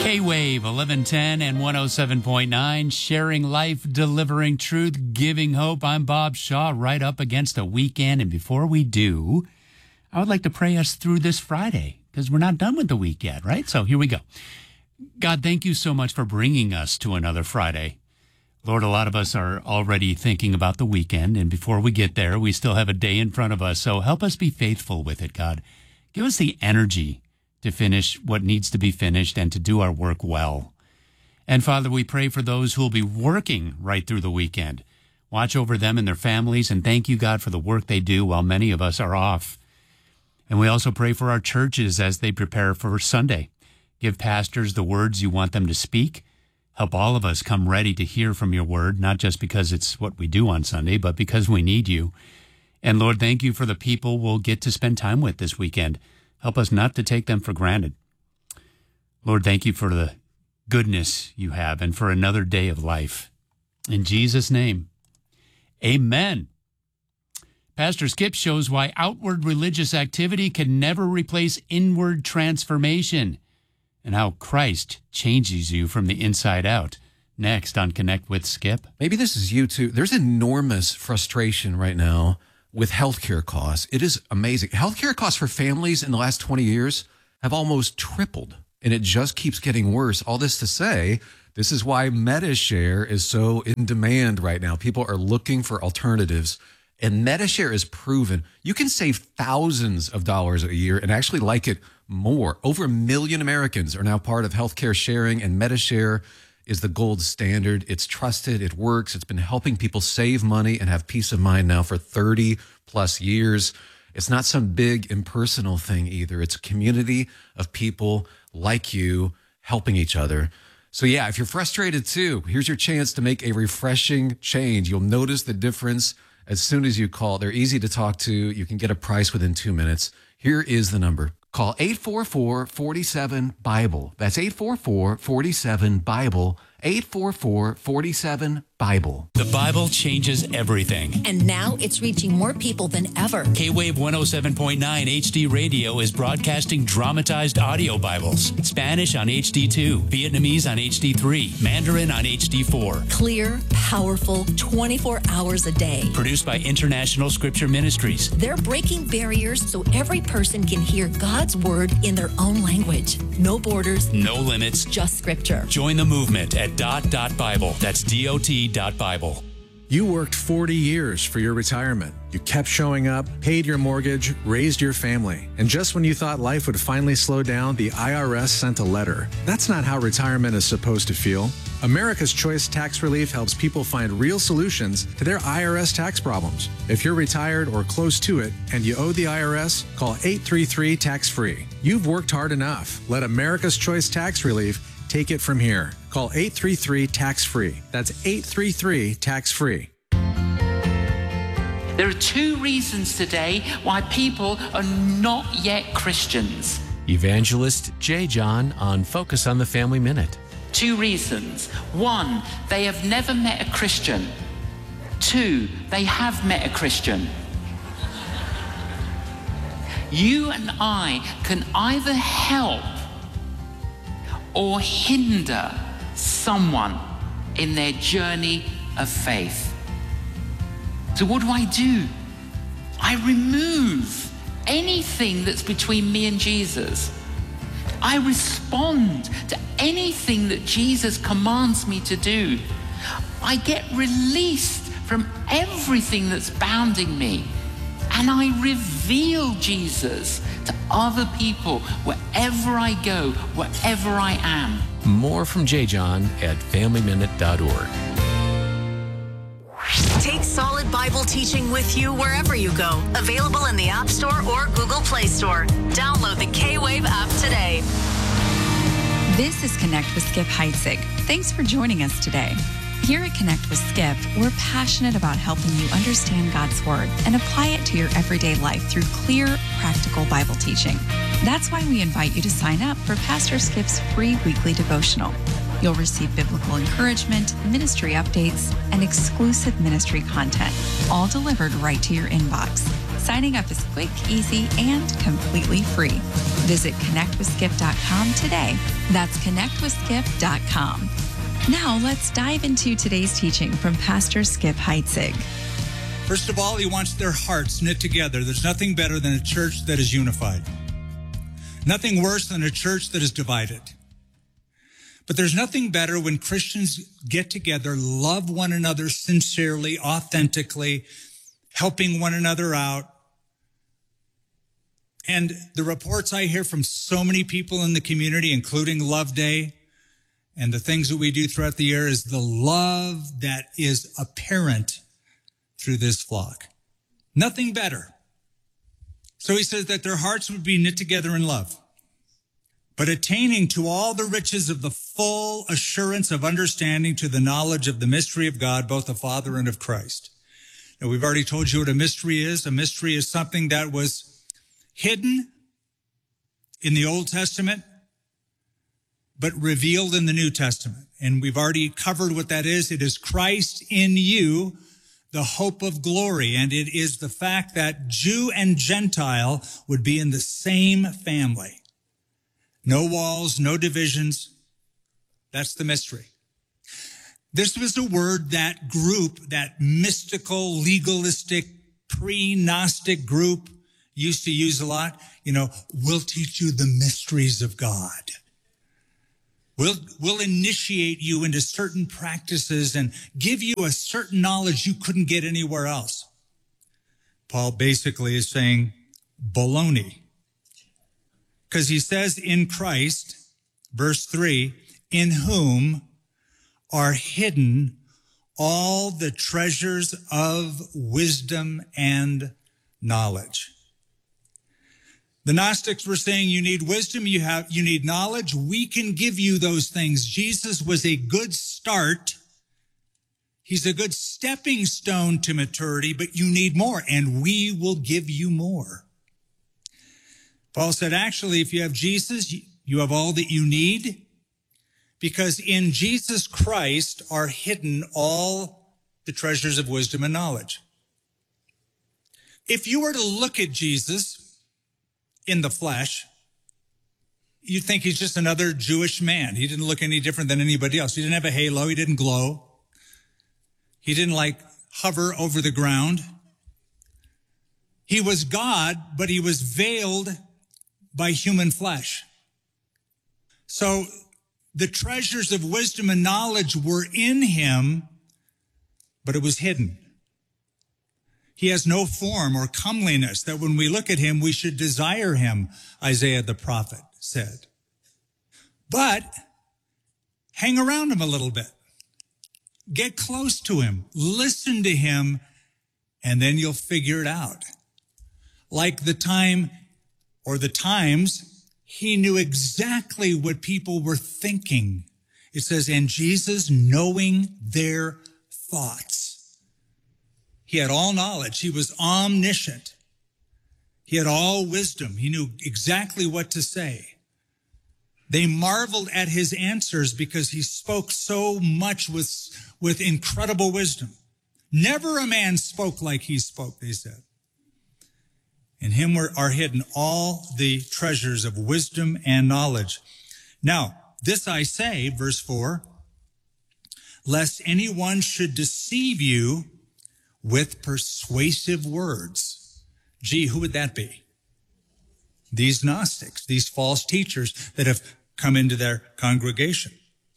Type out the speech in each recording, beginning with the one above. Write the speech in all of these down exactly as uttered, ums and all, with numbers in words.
K-Wave, eleven ten and one oh seven point nine, sharing life, delivering truth, giving hope. I'm Bob Shaw, right up against a weekend. And before we do, I would like to pray us through this Friday, because we're not done with the week yet, right? So here we go. God, thank you so much for bringing us to another Friday. Lord, a lot of us are already thinking about the weekend, and before we get there, we still have a day in front of us. So help us be faithful with it, God. Give us the energy to finish what needs to be finished and to do our work well. And Father, we pray for those who will be working right through the weekend. Watch over them and their families, and thank you, God, for the work they do while many of us are off. And we also pray for our churches as they prepare for Sunday. Give pastors the words you want them to speak. Help all of us come ready to hear from your word, not just because it's what we do on Sunday, but because we need you. And Lord, thank you for the people we'll get to spend time with this weekend. Help us not to take them for granted. Lord, thank you for the goodness you have and for another day of life. In Jesus' name, amen. Pastor Skip shows why outward religious activity can never replace inward transformation and how Christ changes you from the inside out. Next on Connect with Skip. Maybe this is you too. There's enormous frustration right now with healthcare costs. It is amazing. Healthcare costs for families in the last twenty years have almost tripled, and it just keeps getting worse. All this to say, this is why MediShare is so in demand right now. People are looking for alternatives, and MediShare is proven. You can save thousands of dollars a year and actually like it more. Over a million Americans are now part of healthcare sharing, and MediShare is the gold standard. It's trusted. It works. It's been helping people save money and have peace of mind now for thirty plus years. It's not some big impersonal thing either. It's a community of people like you helping each other. So yeah, if you're frustrated too, here's your chance to make a refreshing change. You'll notice the difference as soon as you call. They're easy to talk to. You can get a price within two minutes. Here is the number. Call eight four four, four seven, BIBLE. That's eight four four, four seven, BIBLE. eight four four, four seven, BIBLE. The Bible changes everything. And now it's reaching more people than ever. K-Wave one oh seven point nine H D Radio is broadcasting dramatized audio Bibles. Spanish on H D two, Vietnamese on H D three, Mandarin on H D four. Clear, powerful, twenty-four hours a day. Produced by International Scripture Ministries. They're breaking barriers so every person can hear God's word in their own language. No borders. No limits. Just Scripture. Join the movement at dot dot Bible. That's D O T dot Bible. You worked forty years for your retirement. You kept showing up, paid your mortgage, raised your family. And just when you thought life would finally slow down, the I R S sent a letter. That's not how retirement is supposed to feel. America's Choice Tax Relief helps people find real solutions to their I R S tax problems. If you're retired or close to it and you owe the I R S, call eight three three, tax free. You've worked hard enough. Let America's Choice Tax Relief take it from here. Call eight three three, tax free. That's eight three three, tax free. There are two reasons today why people are not yet Christians. Evangelist J. John on Focus on the Family Minute. Two reasons. One, they have never met a Christian. Two, they have met a Christian. You and I can either help or hinder someone in their journey of faith. So what do I do? I remove anything that's between me and Jesus. I respond to anything that Jesus commands me to do. I get released from everything that's bounding me, and I reveal Jesus to other people wherever I go, wherever I am. More from J. John at family minute dot org. Take solid Bible teaching with you wherever you go. Available in the App Store or Google Play Store. Download the K-Wave app today. This is Connect with Skip Heitzig. Thanks for joining us today. Here at Connect with Skip, we're passionate about helping you understand God's Word and apply it to your everyday life through clear, practical Bible teaching. That's why we invite you to sign up for Pastor Skip's free weekly devotional. You'll receive biblical encouragement, ministry updates, and exclusive ministry content, all delivered right to your inbox. Signing up is quick, easy, and completely free. Visit connect with skip dot com today. That's connect with skip dot com. Now let's dive into today's teaching from Pastor Skip Heitzig. First of all, he wants their hearts knit together. There's nothing better than a church that is unified. Nothing worse than a church that is divided. But there's nothing better when Christians get together, love one another sincerely, authentically, helping one another out. And the reports I hear from so many people in the community, including Love Day, and the things that we do throughout the year, is the love that is apparent through this flock. Nothing better. So he says that their hearts would be knit together in love, but attaining to all the riches of the full assurance of understanding, to the knowledge of the mystery of God, both the Father and of Christ. Now, we've already told you what a mystery is. A mystery is something that was hidden in the Old Testament, but revealed in the New Testament. And we've already covered what that is. It is Christ in you, the hope of glory. And it is the fact that Jew and Gentile would be in the same family. No walls, no divisions. That's the mystery. This was a word that group, that mystical, legalistic, pre-Gnostic group used to use a lot. You know, we'll teach you the mysteries of God. We'll, we'll initiate you into certain practices and give you a certain knowledge you couldn't get anywhere else. Paul basically is saying baloney. Because he says in Christ, verse three, in whom are hidden all the treasures of wisdom and knowledge. The Gnostics were saying you need wisdom, you have, you need knowledge. We can give you those things. Jesus was a good start. He's a good stepping stone to maturity, but you need more, and we will give you more. Paul said, actually, if you have Jesus, you have all that you need, because in Jesus Christ are hidden all the treasures of wisdom and knowledge. If you were to look at Jesus in the flesh, you'd think he's just another Jewish man. He didn't look any different than anybody else. He didn't have a halo. He didn't glow. He didn't like hover over the ground. He was God, but he was veiled by human flesh. So the treasures of wisdom and knowledge were in him, but it was hidden. He has no form or comeliness that when we look at him, we should desire him, Isaiah the prophet said. But hang around him a little bit. Get close to him. Listen to him, and then you'll figure it out. Like the time or the times, he knew exactly what people were thinking. It says, and Jesus knowing their thoughts. He had all knowledge. He was omniscient. He had all wisdom. He knew exactly what to say. They marveled at his answers because he spoke so much with, with incredible wisdom. Never a man spoke like he spoke, they said. In him were, are hidden all the treasures of wisdom and knowledge. Now, this I say, verse four, lest anyone should deceive you with persuasive words. Gee, who would that be? These Gnostics, these false teachers that have come into their congregation.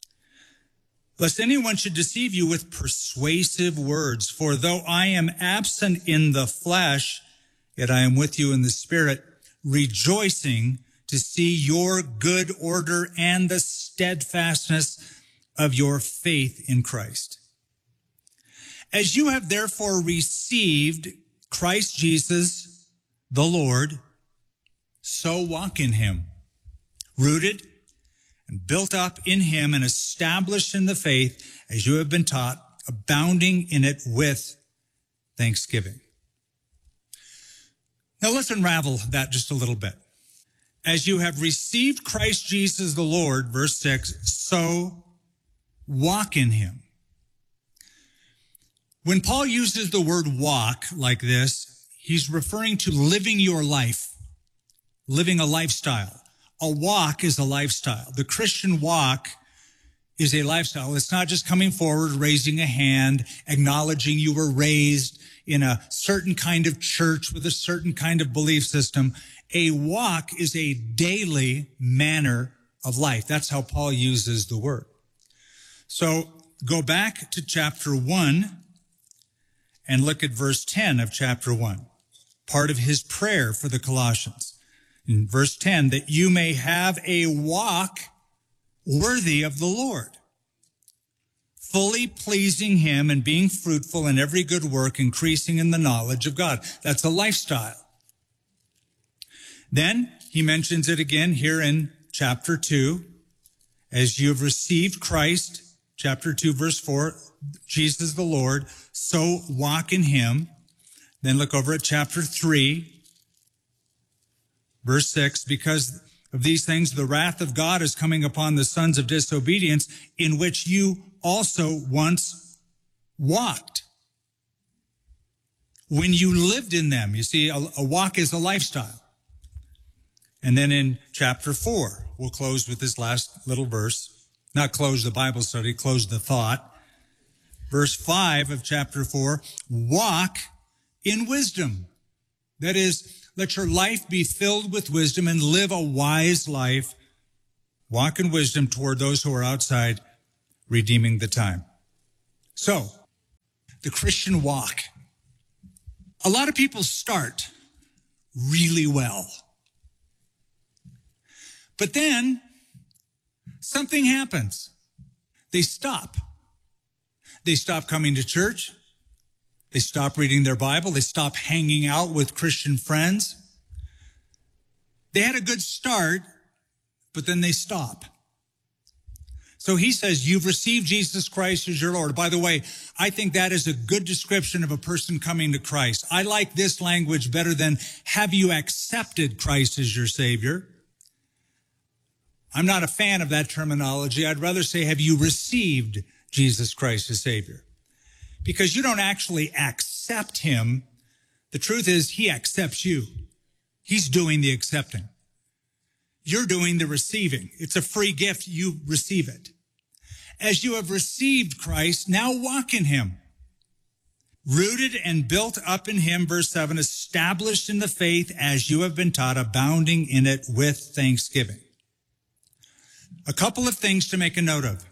Lest anyone should deceive you with persuasive words. For though I am absent in the flesh, yet I am with you in the spirit, rejoicing to see your good order and the steadfastness of your faith in Christ. As you have therefore received Christ Jesus, the Lord, so walk in him, rooted and built up in him and established in the faith as you have been taught, abounding in it with thanksgiving. Now let's unravel that just a little bit. As you have received Christ Jesus the Lord, verse six, so walk in him. When Paul uses the word walk like this, he's referring to living your life, living a lifestyle. A walk is a lifestyle. The Christian walk is a lifestyle. It's not just coming forward, raising a hand, acknowledging you were raised in a certain kind of church with a certain kind of belief system. A walk is a daily manner of life. That's how Paul uses the word. So go back to chapter one and look at verse ten of chapter one, part of his prayer for the Colossians. In verse ten, that you may have a walk worthy of the Lord, fully pleasing him and being fruitful in every good work, increasing in the knowledge of God. That's a lifestyle. Then he mentions it again here in chapter two, as you have received Christ, chapter two, verse four, Jesus the Lord, so walk in him. Then look over at chapter three, verse six, because of these things, the wrath of God is coming upon the sons of disobedience, in which you also once walked when you lived in them. You see, a, a walk is a lifestyle. And then in chapter four, we'll close with this last little verse. Not close the Bible study, close the thought. Verse five of chapter four, walk in wisdom. That is, let your life be filled with wisdom and live a wise life. Walk in wisdom toward those who are outside, redeeming the time. So, the Christian walk. A lot of people start really well. But then, something happens. They stop. They stop coming to church. They stop reading their Bible. They stop hanging out with Christian friends. They had a good start, but then they stop. So he says, you've received Jesus Christ as your Lord. By the way, I think that is a good description of a person coming to Christ. I like this language better than, have you accepted Christ as your Savior? I'm not a fan of that terminology. I'd rather say, have you received Jesus Christ as Savior? Because you don't actually accept him. The truth is, he accepts you. He's doing the accepting. You're doing the receiving. It's a free gift. You receive it. As you have received Christ, now walk in him. Rooted and built up in him, verse seven, established in the faith as you have been taught, abounding in it with thanksgiving. A couple of things to make a note of.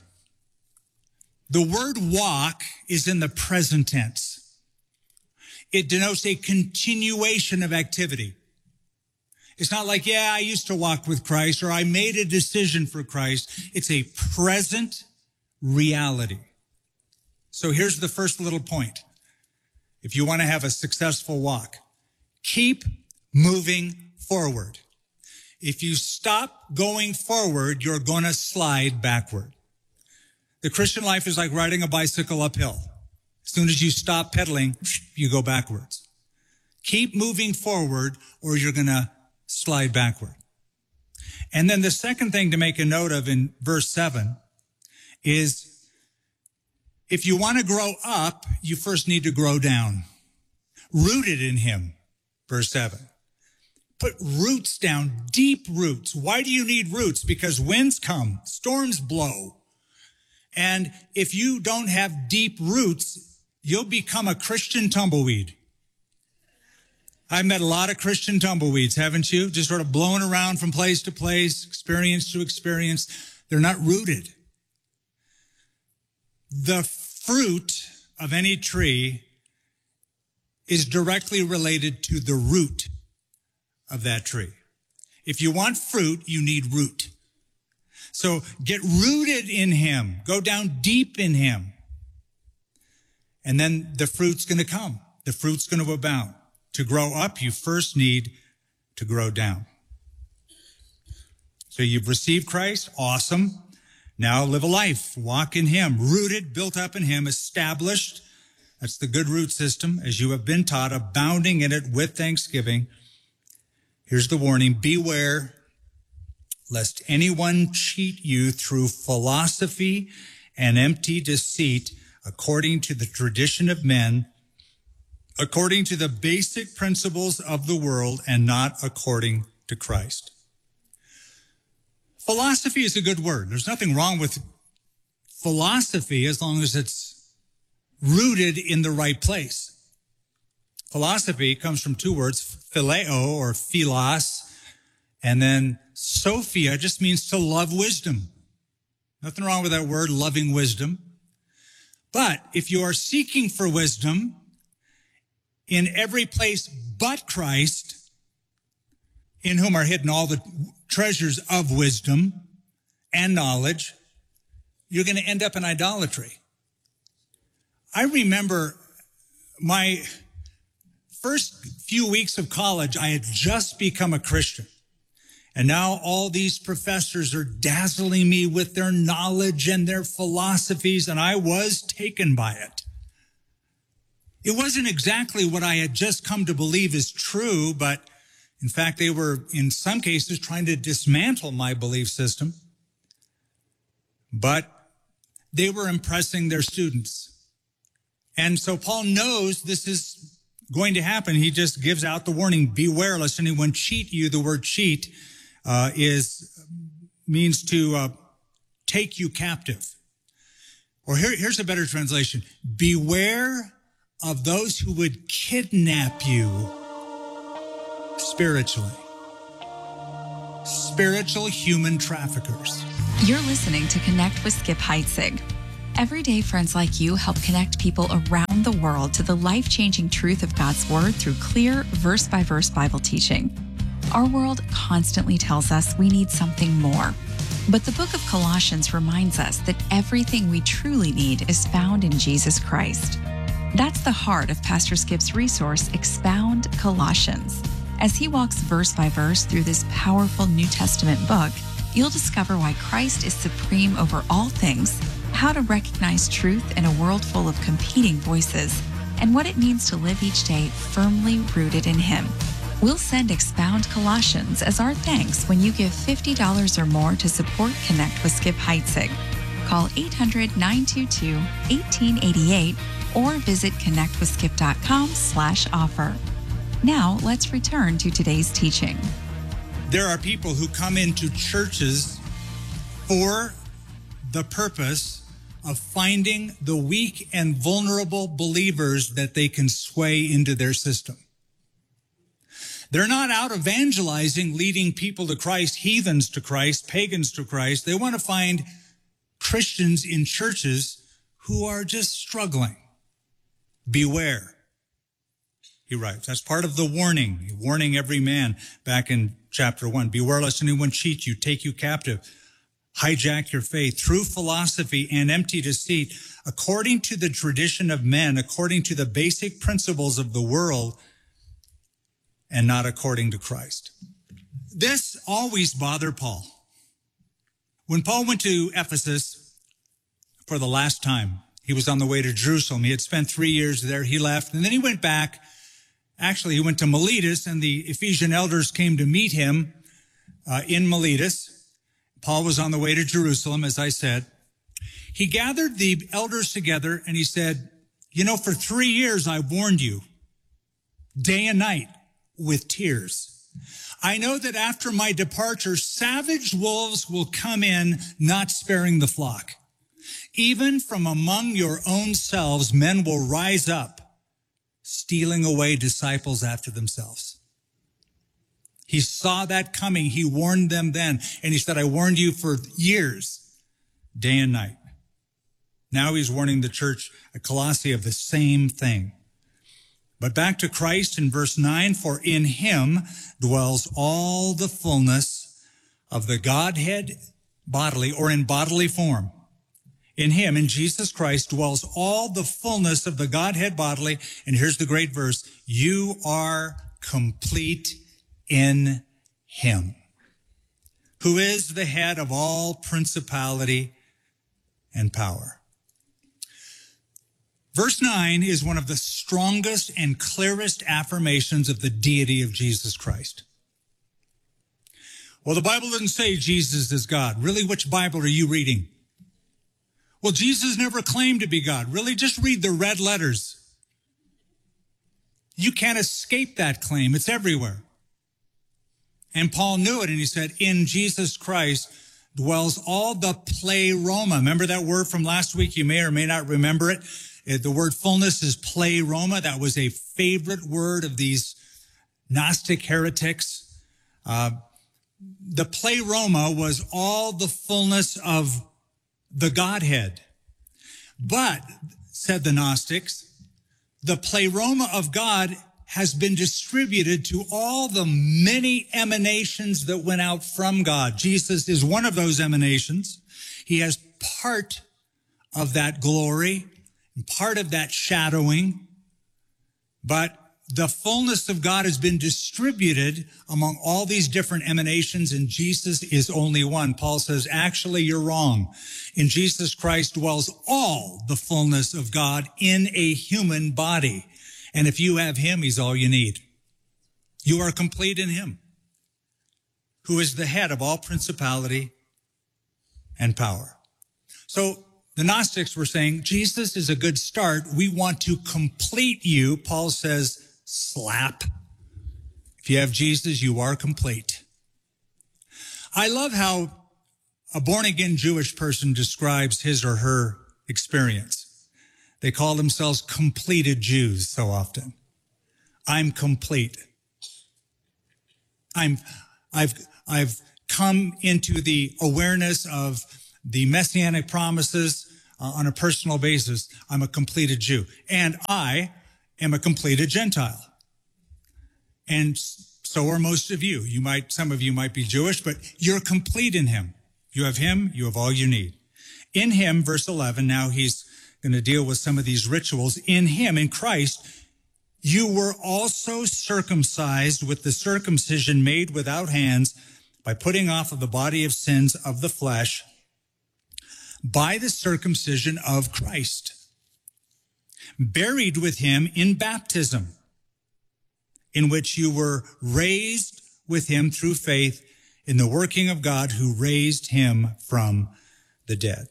The word walk is in the present tense. It denotes a continuation of activity. It's not like, yeah, I used to walk with Christ, or I made a decision for Christ. It's a present reality. So here's the first little point. If you want to have a successful walk, keep moving forward. If you stop going forward, you're going to slide backward. The Christian life is like riding a bicycle uphill. As soon as you stop pedaling, you go backwards. Keep moving forward or you're going to slide backward. And then the second thing to make a note of in verse seven is if you want to grow up, you first need to grow down. Rooted in him, verse seven. Put roots down, deep roots. Why do you need roots? Because winds come, storms blow. And if you don't have deep roots, you'll become a Christian tumbleweed. I've met a lot of Christian tumbleweeds, haven't you? Just sort of blowing around from place to place, experience to experience. They're not rooted. The fruit of any tree is directly related to the root of that tree. If you want fruit, you need root. So get rooted in him. Go down deep in him. And then the fruit's going to come. The fruit's going to abound. To grow up, you first need to grow down. So you've received Christ. Awesome. Now live a life. Walk in him. Rooted, built up in him, established. That's the good root system. As you have been taught, abounding in it with thanksgiving. Here's the warning. Beware lest anyone cheat you through philosophy and empty deceit, according to the tradition of men, according to the basic principles of the world and not according to Christ. Philosophy is a good word. There's nothing wrong with philosophy as long as it's rooted in the right place. Philosophy comes from two words, phileo or philos, and then Sophia just means to love wisdom. Nothing wrong with that word, loving wisdom. But if you are seeking for wisdom in every place but Christ, in whom are hidden all the treasures of wisdom and knowledge, you're going to end up in idolatry. I remember my first few weeks of college, I had just become a Christian. And now all these professors are dazzling me with their knowledge and their philosophies, and I was taken by it. It wasn't exactly what I had just come to believe is true, but in fact, they were, in some cases, trying to dismantle my belief system. But they were impressing their students. And so Paul knows this is going to happen. He just gives out the warning, beware lest anyone cheat you. The word cheat uh, is means to uh, take you captive. Or here, here's a better translation. Beware of those who would kidnap you spiritually. Spiritual human traffickers. You're listening to Connect with Skip Heitzig. Everyday friends like you help connect people around the world to the life-changing truth of God's Word through clear, verse-by-verse Bible teaching. Our world constantly tells us we need something more. But the book of Colossians reminds us that everything we truly need is found in Jesus Christ. That's the heart of Pastor Skip's resource, Expound Colossians. As he walks verse by verse through this powerful New Testament book, you'll discover why Christ is supreme over all things, how to recognize truth in a world full of competing voices, and what it means to live each day firmly rooted in Him. We'll send Expound Colossians as our thanks when you give fifty dollars or more to support Connect with Skip Heitzig. Call eight hundred, nine two two, one eight eight eight or visit connectwithskip.com slash offer. Now, let's return to today's teaching. There are people who come into churches for the purpose of finding the weak and vulnerable believers that they can sway into their system. They're not out evangelizing, leading people to Christ, heathens to Christ, pagans to Christ. They want to find Christians in churches who are just struggling. Beware, he writes. That's part of the warning, warning every man back in chapter one. Beware lest anyone cheat you, take you captive, hijack your faith through philosophy and empty deceit, according to the tradition of men, according to the basic principles of the world, and not according to Christ. This always bothered Paul. When Paul went to Ephesus for the last time, he was on the way to Jerusalem. He had spent three years there. He left, and then he went back. Actually, he went to Miletus, and the Ephesian elders came to meet him uh, in Miletus. Paul was on the way to Jerusalem, as I said. He gathered the elders together, and he said, you know, for three years I warned you, day and night, with tears. I know that after my departure, savage wolves will come in, not sparing the flock. Even from among your own selves, men will rise up, stealing away disciples after themselves. He saw that coming. He warned them then. And he said, I warned you for years, day and night. Now he's warning the church at Colossae of the same thing. But back to Christ in verse nine, for in him dwells all the fullness of the Godhead bodily or in bodily form. In him, in Jesus Christ, dwells all the fullness of the Godhead bodily. And here's the great verse. You are complete in him, who is the head of all principality and power. Verse nine is one of the strongest and clearest affirmations of the deity of Jesus Christ. Well, the Bible doesn't say Jesus is God. Really, which Bible are you reading? Well, Jesus never claimed to be God. Really, just read the red letters. You can't escape that claim. It's everywhere. And Paul knew it, and he said, in Jesus Christ dwells all the pleroma. Remember that word from last week? You may or may not remember it. The word fullness is pleroma. That was a favorite word of these Gnostic heretics. Uh, the pleroma was all the fullness of the Godhead. But, said the Gnostics, the pleroma of God has been distributed to all the many emanations that went out from God. Jesus is one of those emanations. He has part of that glory and part of that shadowing, but the fullness of God has been distributed among all these different emanations, and Jesus is only one. Paul says, actually, you're wrong. In Jesus Christ dwells all the fullness of God in a human body. And if you have him, he's all you need. You are complete in him, who is the head of all principality and power. So the Gnostics were saying, Jesus is a good start. We want to complete you. Paul says, slap. If you have Jesus, you are complete. I love how a born-again Jewish person describes his or her experience. They call themselves completed Jews so often. I'm complete. I'm, I've, I've come into the awareness of the messianic promises uh, on a personal basis. I'm a completed Jew. And I am a completed Gentile. And so are most of you. You might, some of you might be Jewish, but you're complete in him. You have him, you have all you need. In him, verse eleven, now he's going to deal with some of these rituals. In him, in Christ, you were also circumcised with the circumcision made without hands by putting off of the body of sins of the flesh by the circumcision of Christ, buried with him in baptism, in which you were raised with him through faith in the working of God who raised him from the dead.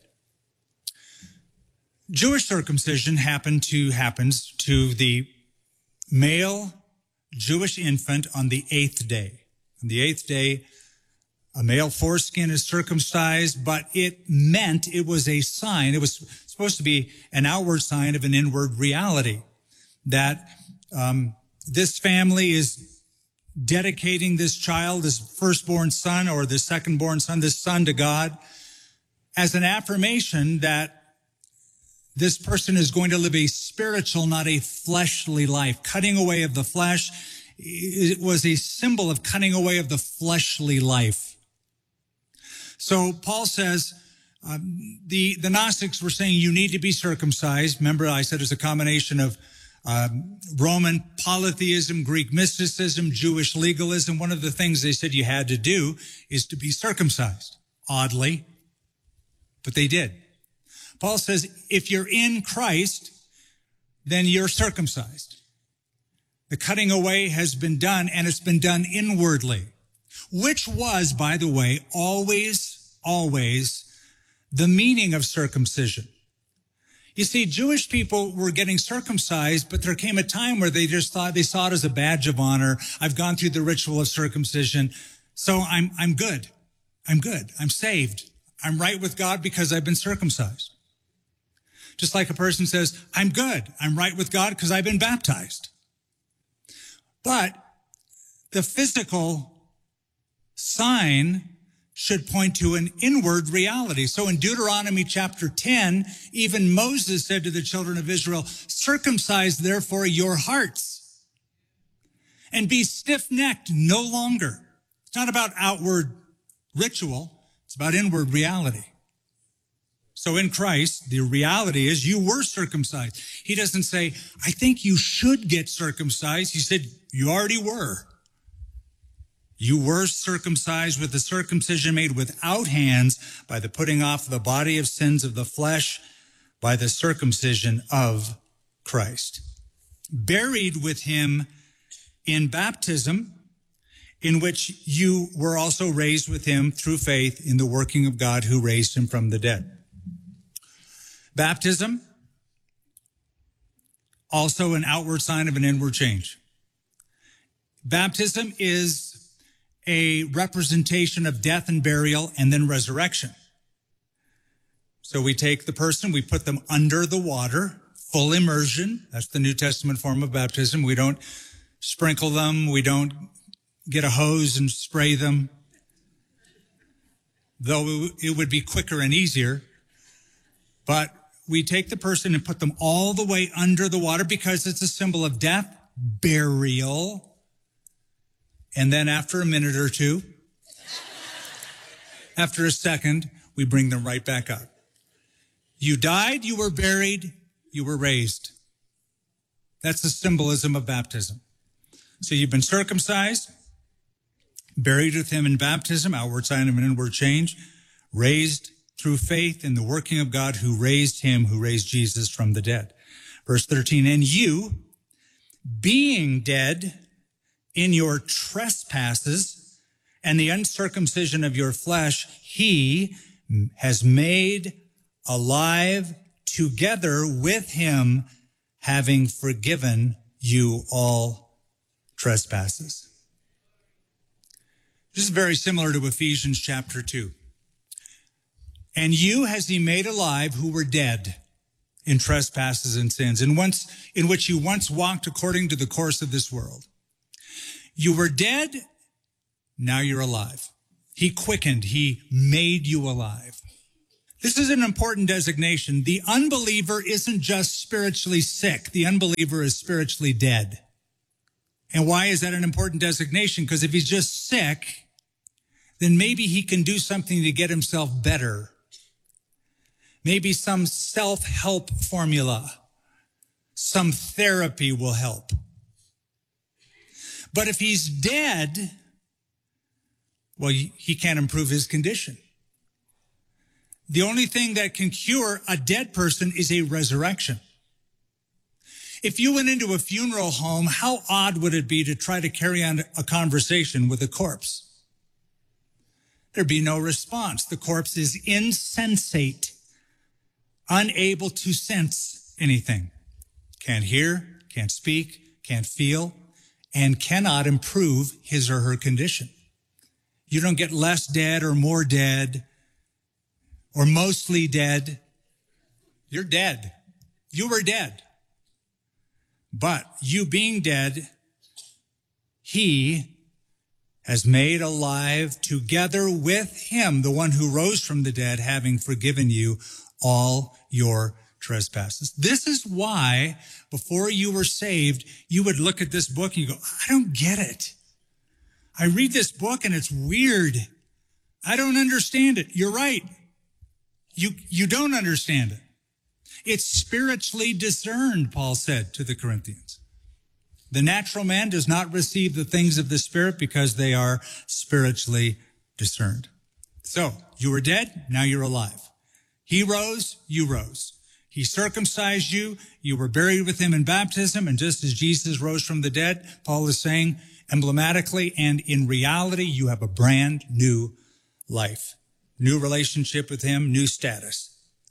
Jewish circumcision happened to, happens to the male Jewish infant on the eighth day. On the eighth day, a male foreskin is circumcised, but it meant it was a sign. It was supposed to be an outward sign of an inward reality, that um, this family is dedicating this child, this firstborn son or this secondborn son, this son to God, as an affirmation that this person is going to live a spiritual, not a fleshly life. Cutting away of the flesh, it was a symbol of cutting away of the fleshly life. So Paul says, um, the, the Gnostics were saying you need to be circumcised. Remember, I said it's a combination of um, Roman polytheism, Greek mysticism, Jewish legalism. One of the things they said you had to do is to be circumcised. Oddly, but they did. Paul says, if you're in Christ, then you're circumcised. The cutting away has been done, and it's been done inwardly, which was, by the way, always, always the meaning of circumcision. You see, Jewish people were getting circumcised, but there came a time where they just thought, they saw it as a badge of honor. I've gone through the ritual of circumcision, so I'm, I'm good. I'm good. I'm saved. I'm right with God because I've been circumcised. Just like a person says, I'm good. I'm right with God because I've been baptized. But the physical sign should point to an inward reality. So in Deuteronomy chapter ten, even Moses said to the children of Israel, circumcise therefore your hearts and be stiff-necked no longer. It's not about outward ritual. It's about inward reality. So in Christ, the reality is you were circumcised. He doesn't say, I think you should get circumcised. He said, you already were. You were circumcised with the circumcision made without hands by the putting off the body of sins of the flesh by the circumcision of Christ. Buried with him in baptism, in which you were also raised with him through faith in the working of God who raised him from the dead. Baptism also an outward sign of an inward change. Baptism is a representation of death and burial and then resurrection. So we take the person, we put them under the water, full immersion. That's the New Testament form of baptism. We don't sprinkle them. We don't get a hose and spray them, though it would be quicker and easier. But we take the person and put them all the way under the water because it's a symbol of death, burial, and then after a minute or two, after a second, we bring them right back up. You died, you were buried, you were raised. That's the symbolism of baptism. So you've been circumcised, buried with him in baptism, outward sign of an inward change, raised through faith in the working of God who raised him, who raised Jesus from the dead. Verse thirteen, and you, being dead in your trespasses and the uncircumcision of your flesh, he has made alive together with him, having forgiven you all trespasses. This is very similar to Ephesians chapter two. And you has he made alive who were dead in trespasses and sins, and once in which you once walked according to the course of this world. You were dead, now you're alive. He quickened, he made you alive. This is an important designation. The unbeliever isn't just spiritually sick. The unbeliever is spiritually dead. And why is that an important designation? Because if he's just sick, then maybe he can do something to get himself better. Maybe some self-help formula, some therapy will help. But if he's dead, well, he can't improve his condition. The only thing that can cure a dead person is a resurrection. If you went into a funeral home, how odd would it be to try to carry on a conversation with a corpse? There'd be no response. The corpse is insensate, unable to sense anything. Can't hear, can't speak, can't feel, and cannot improve his or her condition. You don't get less dead or more dead or mostly dead. You're dead. You were dead. But you being dead, he has made alive together with him, the one who rose from the dead, having forgiven you all your trespasses. This is why before you were saved, you would look at this book and you go, I don't get it. I read this book and it's weird. I don't understand it. You're right. You, you don't understand it. It's spiritually discerned, Paul said to the Corinthians. The natural man does not receive the things of the Spirit because they are spiritually discerned. So you were dead, now you're alive. He rose, you rose. He circumcised you, you were buried with him in baptism, and just as Jesus rose from the dead, Paul is saying, emblematically and in reality, you have a brand new life, new relationship with him, new status.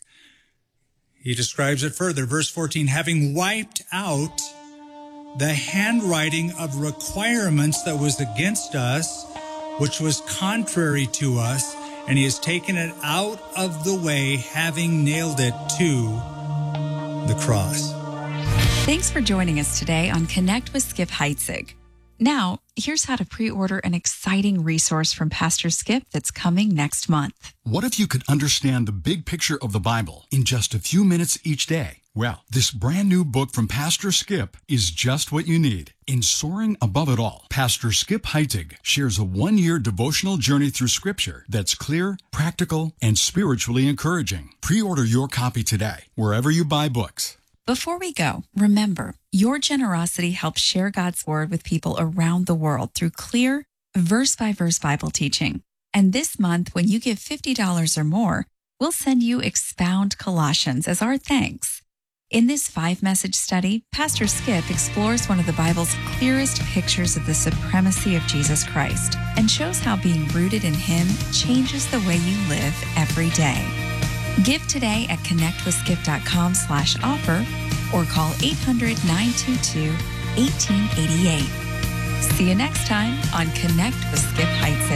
He describes it further. Verse fourteen, having wiped out the handwriting of requirements that was against us, which was contrary to us, and he has taken it out of the way, having nailed it to the cross. Thanks for joining us today on Connect with Skip Heitzig. Now, here's how to pre-order an exciting resource from Pastor Skip that's coming next month. What if you could understand the big picture of the Bible in just a few minutes each day? Well, this brand new book from Pastor Skip is just what you need. In Soaring Above It All, Pastor Skip Heitzig shares a one-year devotional journey through Scripture that's clear, practical, and spiritually encouraging. Pre-order your copy today, wherever you buy books. Before we go, remember, your generosity helps share God's Word with people around the world through clear, verse-by-verse Bible teaching. And this month, when you give fifty dollars or more, we'll send you Expound Colossians as our thanks. In this five-message study, Pastor Skip explores one of the Bible's clearest pictures of the supremacy of Jesus Christ and shows how being rooted in Him changes the way you live every day. Give today at connectwithskip.com slash offer or call eight hundred, nine two two, one eight eight eight. See you next time on Connect with Skip Heitzig.